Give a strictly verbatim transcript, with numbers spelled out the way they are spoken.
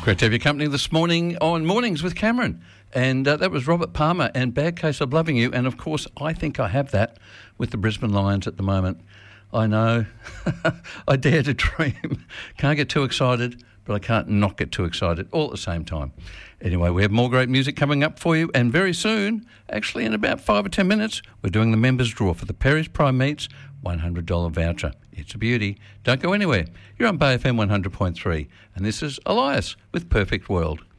Great to have your company this morning on Mornings with Cameron. And uh, that was Robert Palmer and Bad Case of Loving You. And, of course, I think I have that with the Brisbane Lions at the moment. I know. I dare to dream. Can't get too excited, but I can't not get too excited all at the same time. Anyway, we have more great music coming up for you. And very soon, actually in about five or ten minutes, we're doing the members draw for the Perry's Prime Meats one hundred dollars voucher. It's a beauty. Don't go anywhere. You're on Bay F M one hundred point three. And this is Elias with Perfect World.